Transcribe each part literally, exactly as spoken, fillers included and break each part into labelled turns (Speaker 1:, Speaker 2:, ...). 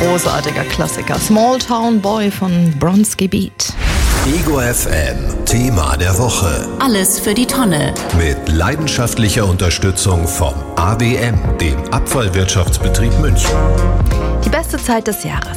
Speaker 1: großartiger Klassiker. Small Town Boy von Bronski Beat.
Speaker 2: Ego F M, Thema der Woche.
Speaker 3: Alles für die Tonne.
Speaker 2: Mit leidenschaftlicher Unterstützung vom A W M, dem Abfallwirtschaftsbetrieb München.
Speaker 1: Die beste Zeit des Jahres.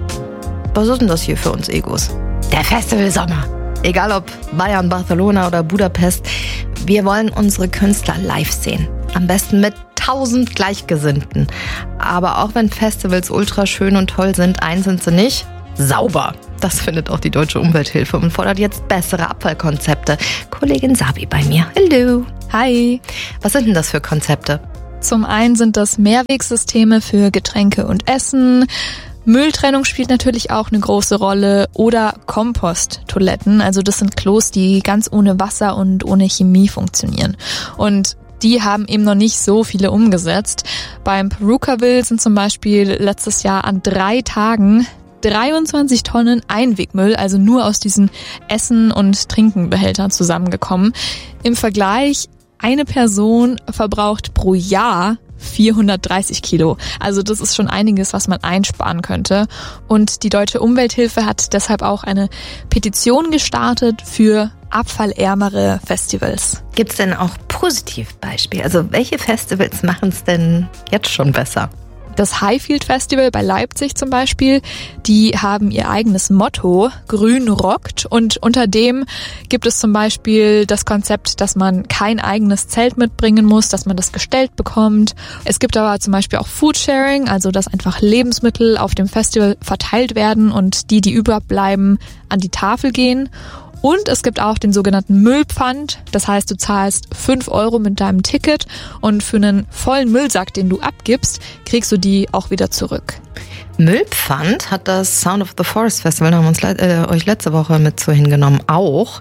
Speaker 1: Was ist denn das hier für uns Egos? Der Festivalsommer. Egal ob Bayern, Barcelona oder Budapest, wir wollen unsere Künstler live sehen. Am besten mit tausend Gleichgesinnten. Aber auch wenn Festivals ultra schön und toll sind, eins sind sie nicht: sauber. Das findet auch die Deutsche Umwelthilfe und fordert jetzt bessere Abfallkonzepte. Kollegin Sabi bei mir. Hallo.
Speaker 4: Hi.
Speaker 1: Was sind denn das für Konzepte?
Speaker 4: Zum einen sind das Mehrwegsysteme für Getränke und Essen. Mülltrennung spielt natürlich auch eine große Rolle oder Komposttoiletten. Also das sind Klos, die ganz ohne Wasser und ohne Chemie funktionieren. Und die haben eben noch nicht so viele umgesetzt. Beim Perukaville sind zum Beispiel letztes Jahr an drei Tagen dreiundzwanzig Tonnen Einwegmüll, also nur aus diesen Essen- und Trinkenbehältern zusammengekommen. Im Vergleich, eine Person verbraucht pro Jahr vierhundertdreißig Kilo. Also das ist schon einiges, was man einsparen könnte. Und die Deutsche Umwelthilfe hat deshalb auch eine Petition gestartet für abfallärmere Festivals.
Speaker 1: Gibt's denn auch Positivbeispiele? Also welche Festivals machen es denn jetzt schon besser?
Speaker 4: Das Highfield Festival bei Leipzig zum Beispiel, die haben ihr eigenes Motto, Grün rockt, und unter dem gibt es zum Beispiel das Konzept, dass man kein eigenes Zelt mitbringen muss, dass man das gestellt bekommt. Es gibt aber zum Beispiel auch Foodsharing, also dass einfach Lebensmittel auf dem Festival verteilt werden und die, die überbleiben, an die Tafel gehen. Und es gibt auch den sogenannten Müllpfand. Das heißt, du zahlst fünf Euro mit deinem Ticket und für einen vollen Müllsack, den du abgibst, kriegst du die auch wieder zurück.
Speaker 1: Müllpfand hat das Sound of the Forest Festival, da haben wir uns le- äh, euch letzte Woche mit so hingenommen, auch.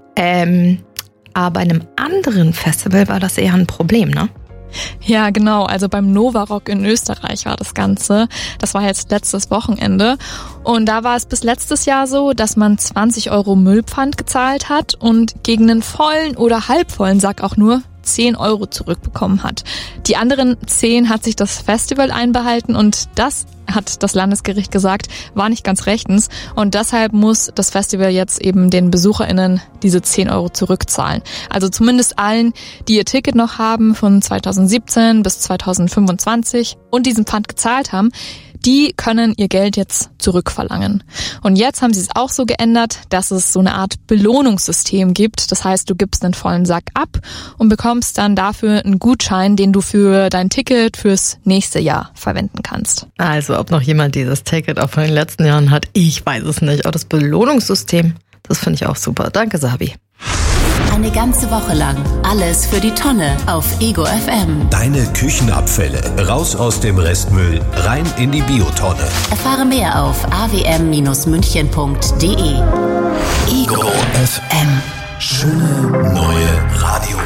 Speaker 1: Ähm, aber bei einem anderen Festival war das eher ein Problem, ne?
Speaker 4: Ja, genau. Also beim Nova Rock in Österreich war das Ganze. Das war jetzt letztes Wochenende. Und da war es bis letztes Jahr so, dass man zwanzig Euro Müllpfand gezahlt hat und gegen einen vollen oder halbvollen Sack auch nur zehn Euro zurückbekommen hat. Die anderen zehn hat sich das Festival einbehalten und das, hat das Landesgericht gesagt, war nicht ganz rechtens. Und deshalb muss das Festival jetzt eben den BesucherInnen diese zehn Euro zurückzahlen. Also zumindest allen, die ihr Ticket noch haben von zweitausendsiebzehn bis zweitausendfünfundzwanzig und diesen Pfand gezahlt haben, die können ihr Geld jetzt zurückverlangen. Und jetzt haben sie es auch so geändert, dass es so eine Art Belohnungssystem gibt. Das heißt, du gibst einen vollen Sack ab und bekommst dann dafür einen Gutschein, den du für dein Ticket fürs nächste Jahr verwenden kannst.
Speaker 1: Also, ob noch jemand dieses Ticket auch von den letzten Jahren hat, ich weiß es nicht. Aber das Belohnungssystem, das finde ich auch super. Danke, Sabi.
Speaker 3: Eine ganze Woche lang alles für die Tonne auf Ego F M.
Speaker 2: Deine Küchenabfälle raus aus dem Restmüll, rein in die Biotonne.
Speaker 3: Erfahre mehr auf a w m münchen punkt d e. Ego
Speaker 2: F M. Schöne neue Radio.